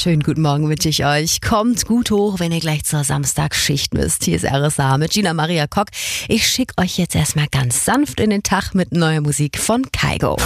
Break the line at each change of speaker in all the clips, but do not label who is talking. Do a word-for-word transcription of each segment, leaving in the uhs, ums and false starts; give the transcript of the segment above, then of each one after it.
schönen guten Morgen wünsche ich euch. Kommt gut hoch, wenn ihr gleich zur Samstagsschicht müsst. Hier ist R S A mit Gina Maria Kock. Ich schicke euch jetzt erstmal ganz sanft in den Tag mit neuer Musik von Kygo.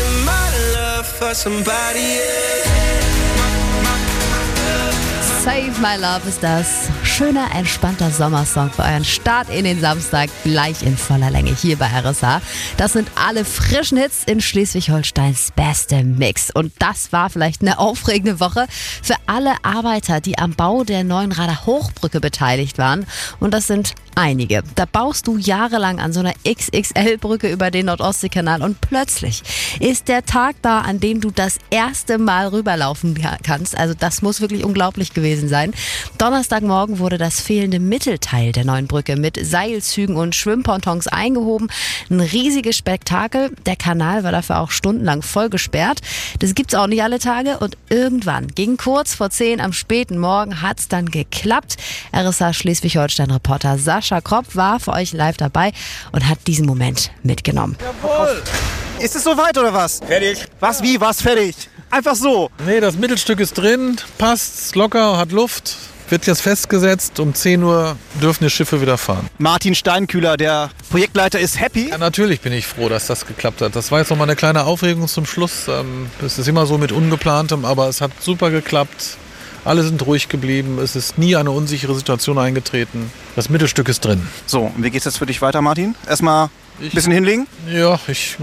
Save My Love ist das. Schöner, entspannter Sommersong für euren Start in den Samstag, gleich in voller Länge hier bei R S A. Das sind alle frischen Hits in Schleswig-Holsteins beste Mix. Und das war vielleicht eine aufregende Woche für alle Arbeiter, die am Bau der neuen Rader Hochbrücke beteiligt waren. Und das sind einige. Da baust du jahrelang an so einer X X L-Brücke über den Nordostseekanal und plötzlich ist der Tag da, an dem du das erste Mal rüberlaufen kannst. Also das muss wirklich unglaublich gewesen sein. Donnerstagmorgen wurde das fehlende Mittelteil der neuen Brücke mit Seilzügen und Schwimmpontons eingehoben. Ein riesiges Spektakel. Der Kanal war dafür auch stundenlang voll gesperrt. Das gibt's auch nicht alle Tage. Und irgendwann, gegen kurz vor zehn am späten Morgen, hat's dann geklappt. R S A Schleswig-Holstein-Reporter Sascha Kropp war für euch live dabei und hat diesen Moment mitgenommen.
Jawohl! Ist es soweit oder was?
Fertig.
Was, wie, was, fertig? Einfach so?
Nee, das Mittelstück ist drin, passt, ist locker, hat Luft. Wird jetzt festgesetzt, um zehn Uhr dürfen die Schiffe wieder fahren.
Martin Steinkühler, der Projektleiter, ist happy?
Ja, natürlich bin ich froh, dass das geklappt hat. Das war jetzt noch mal eine kleine Aufregung zum Schluss. Es ist immer so mit Ungeplantem, aber es hat super geklappt. Alle sind ruhig geblieben, es ist nie eine unsichere Situation eingetreten. Das Mittelstück ist drin.
So, und wie geht's jetzt für dich weiter, Martin? Erstmal ein bisschen hinlegen?
Ja, ich...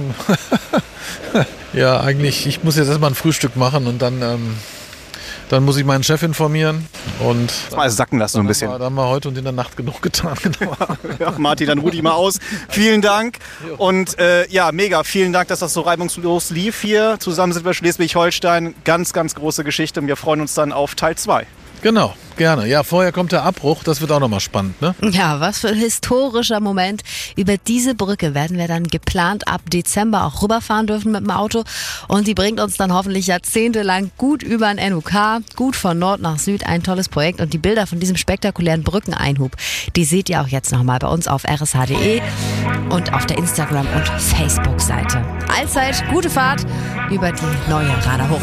ja, eigentlich, ich muss jetzt erstmal ein Frühstück machen und dann... Ähm Dann muss ich meinen Chef informieren und
mal sacken lassen so ein bisschen.
Dann haben wir heute und in der Nacht genug getan. Genau.
Ja, Martin, dann ruh dich mal aus. Vielen Dank und äh, ja, mega, vielen Dank, dass das so reibungslos lief hier. Zusammen sind wir Schleswig-Holstein. Ganz, ganz große Geschichte und wir freuen uns dann auf Teil zwei.
Genau, gerne. Ja, vorher kommt der Abbruch, das wird auch nochmal spannend, ne?
Ja, was für ein historischer Moment. Über diese Brücke werden wir dann geplant ab Dezember auch rüberfahren dürfen mit dem Auto. Und die bringt uns dann hoffentlich jahrzehntelang gut über den N U K, gut von Nord nach Süd. Ein tolles Projekt. Und die Bilder von diesem spektakulären Brückeneinhub, die seht ihr auch jetzt nochmal bei uns auf r s h punkt d e und auf der Instagram- und Facebook-Seite. Allzeit gute Fahrt über die neue Rader Hochbrücke.